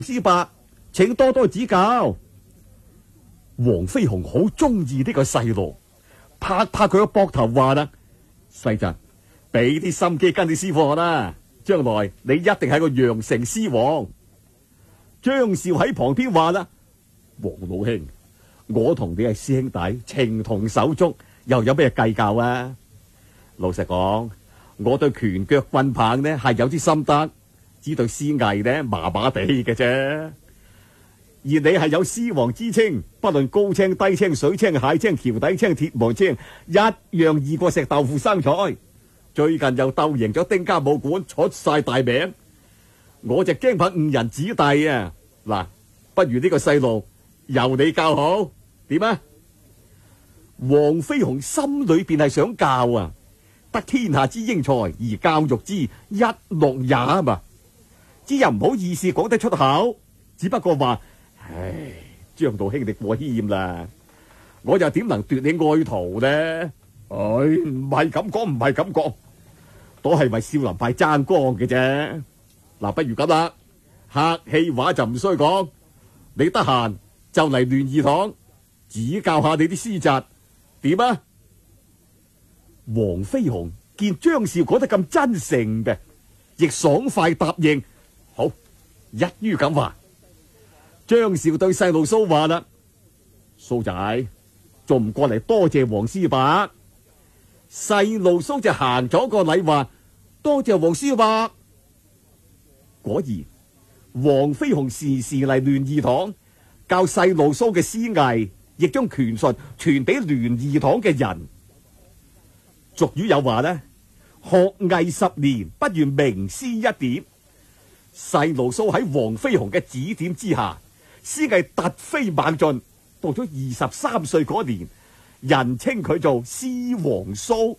師伯，請多多指教。黃飛鴻好中意呢個細路，拍拍佢個膊頭話啦：細侄，俾啲心機跟你師傅學啦，將來你一定係個陽城獅王。張少喺旁邊話啦：黃老兄，我同你係師兄弟，情同手足，又有咩計較啊？老實講，我對拳腳棍棒呢係有啲心得，只對詩藝呢麻麻地嘅啫。而你係有獅王之稱，不論高青、低青、水青、蟹青、橋底青、鐵毛青，一樣易過石豆腐生菜。最近又鬥贏咗丁家武館，出晒大名。我就驚怕誤人子弟啊！嗱，不如呢個細路由你教好，點啊？黃飛鴻心裏邊係想教啊，得天下之英才而教育之，一樂也嘛。只又唔好意思講得出口，只不過話：唉，張道兄你過謙啦，我又點能奪你愛徒呢？唉，唔係咁講，唔係咁講，都係為少林派爭光嘅啫。嗱，不如咁啦，客氣話就唔需講，你得閒就嚟聯誼堂指教下你啲師侄，點啊？黃飛鴻見張少講得咁真誠嘅，亦爽快答應。好，一於咁話。張少對細路蘇話啦：蘇仔，仲唔過嚟多謝黃師伯？細路蘇就行咗個禮話：多謝黃師伯。果然，黃飛鴻時時嚟聯誼堂教細路蘇嘅師藝，亦將拳術傳俾聯誼堂嘅人。俗語有話呢：學藝10年，不如名師一點。細路蘇喺黃飛鴻嘅指點之下，師藝突飛猛進，到咗23歲嗰年，人稱佢做獅王蘇。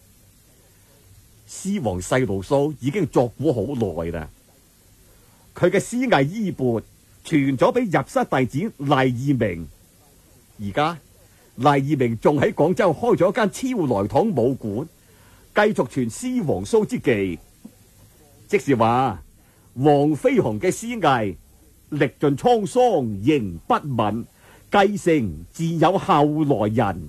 獅王細路蘇已經作古好耐啦，佢嘅師藝衣缽傳咗俾入室弟子黎義明。而家黎義明仲喺廣州開咗間超來堂武館，繼續傳獅王蘇之技。即是話黃飛鴻嘅師藝歷盡滄桑仍不泯，繼承自有後來人。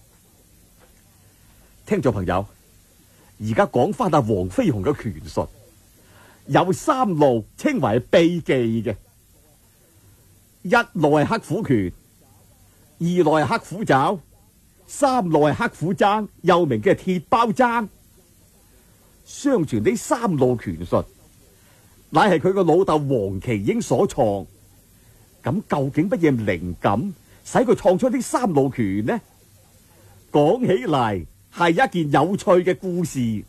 聽眾朋友，而家講翻阿黃飛鴻嘅拳術，有3路稱為秘技嘅。一路係黑虎拳，二路係黑虎爪，三路係黑虎踭，又名嘅鐵包踭。相傳呢3路拳術乃係佢個老豆黃麒英所創。咁究竟乜嘢靈感使佢創出呢3路拳呢？講起嚟係一件有趣嘅故事。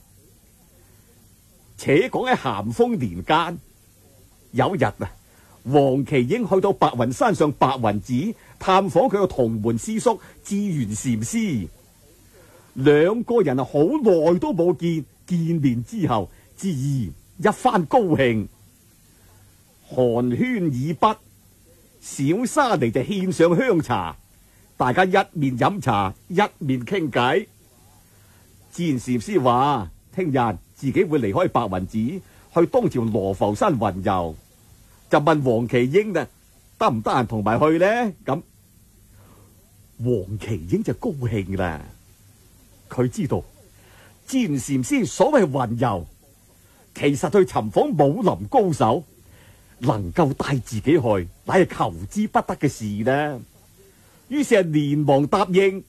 且講喺咸豐年間，有日啊，黃麒英去到白雲山上白雲寺探訪佢個同門師叔智圓禪師。兩個人好耐都冇見，見面之後自然一番高興。寒暄已畢，小沙彌就獻上香茶，大家一面飲茶一面傾偈。智圓禪師話：聽日自己會離開白雲寺，去東朝羅浮山雲遊，就問黃麒英啊，得唔得閒同埋去呢？咁黃麒英就高興啦，佢知道智圓禪師所謂雲遊，其實去尋訪武林高手，能夠帶自己去，乃係求之不得嘅事呢。於是係連忙答應。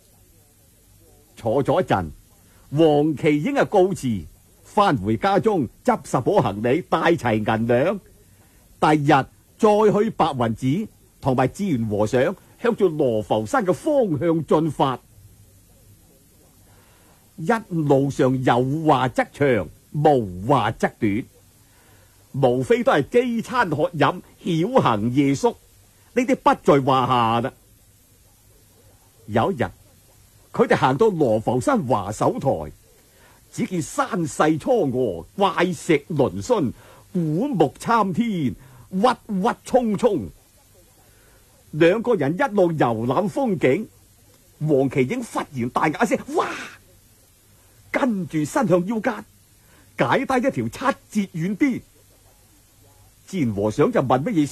坐咗一陣，黃麒英啊告辭，翻回家中執拾好行李，帶齊銀兩。第二日再去白雲寺，同埋智圓和尚向住羅浮山嘅方向進發。一路上有話則長，無話則短，無非都係飢餐渴飲、曉行夜宿，呢啲不在話下啦。有一日，佢哋行到羅浮山華首台，只見山勢蒼峨，怪石嶙峋，古木參天，鬱鬱蔥蔥。兩個人一路遊覽風景，黃麒英忽然大嗌一聲：哇！跟住伸向腰間，解低一條7節軟鞭。 自然和尚就問乜嘢